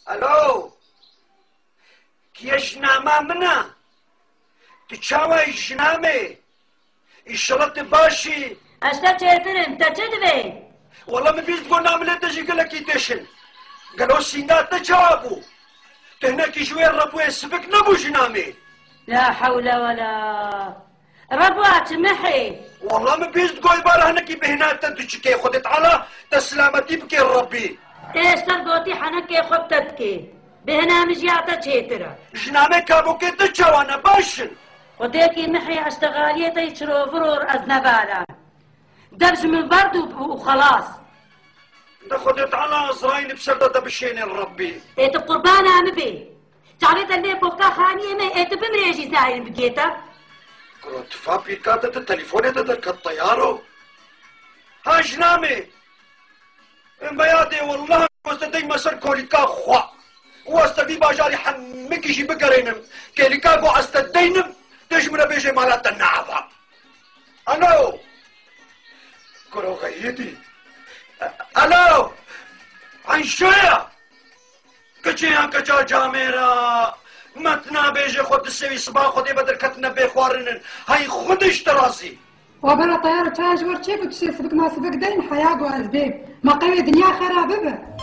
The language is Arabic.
الو كي جناما منا تشاوي جنامي الشرط باشي اشتا تشيترم تجدبي والله ما بيز تقول نعمل تجي قال لك يدشن قالوا سينات تجابو تهناك شويه الربو يسبك نبو جنامي لا حول ولا ربوات محي والله ما بيز تقول بارا هناك بهنات تدشكي خدت على تسلامتي بكي ربي ايش ترقوتي حنكي خبتتكي بهنا مجيعتا تشيترا جنامي كابو كي تجاوانا باشن وديكي محي اشتغالية يشرو فرور ازنبالا دبج من برد وخلاص ده خدت على ازراين بسردة بشين الربي ايت قربانا عم بي تعريت اللي بوكا خانية ما ايت بمريجي زاين بقيتا كنت فابي كاتت التليفون ده الطيارو ها جنامي بيادي والله واستدي مسر كوليكا خوا واستدي باجاري حمك يجي بقرينم كوليكا قو استدينم تجمنا بيجي مالات النعفة الو كرو غيدي الو عن شوية كجيان كجا جاميرا متنا بيجي خود السوي صباح خودي بدر كتنا بيخوارنن هاي خودش تراسي وبلا طيارة تاج ورشيك وتشي سبك ما سبك دين حياة وأسباب ما قوي دنيا خرابة